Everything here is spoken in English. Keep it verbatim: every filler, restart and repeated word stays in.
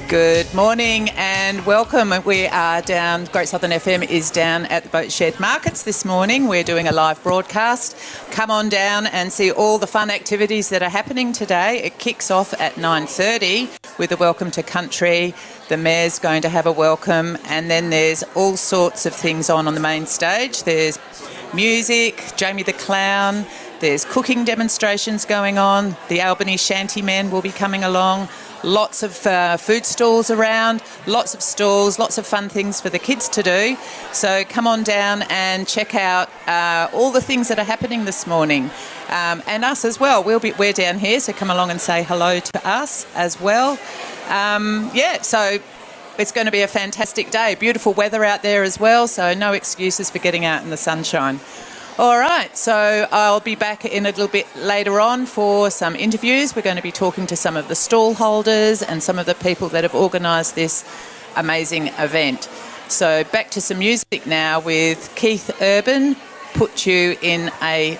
Good morning and welcome. We are down, Great Southern F M is down at the Boat Shed Markets this morning. We're doing a live broadcast. Come on down and see all the fun activities that are happening today. It kicks off at nine thirty with a welcome to country. The Mayor's going to have a welcome, and then there's all sorts of things on on the main stage. There's music, Jamie the Clown, there's cooking demonstrations going on. The Albany Shantymen will be coming along. Lots of uh, food stalls around, lots of stalls, lots of fun things for the kids to do. So come on down and check out uh, all the things that are happening this morning. Um, and us as well. We'll be, we're down here, so come along and say hello to us as well. Um, yeah, so it's going to be a fantastic day. Beautiful weather out there as well, so no excuses for getting out in the sunshine. All right, so I'll be back in a little bit later on for some interviews. We're going to be talking to some of the stall holders and some of the people that have organised this amazing event. So back to some music now with Keith Urban, Put You in a